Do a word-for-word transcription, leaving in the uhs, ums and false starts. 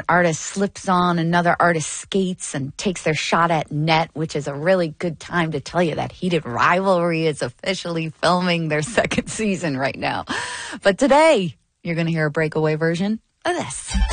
artist slips on, another artist skates and takes their shot at net, which is a really good time to tell you that Heated Rivalry is officially filming their second season right now. But today, you're going to hear a breakaway version of this.